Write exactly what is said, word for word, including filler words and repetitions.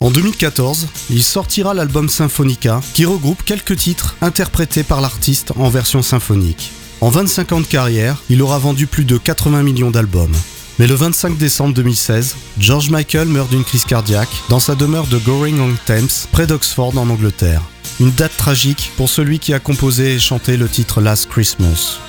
En deux mille quatorze, il sortira l'album Symphonica, qui regroupe quelques titres interprétés par l'artiste en version symphonique. En vingt-cinq ans de carrière, il aura vendu plus de quatre-vingts millions d'albums. Mais le vingt-cinq décembre deux mille seize, George Michael meurt d'une crise cardiaque dans sa demeure de Goring-on-Thames, près d'Oxford en Angleterre. Une date tragique pour celui qui a composé et chanté le titre Last Christmas.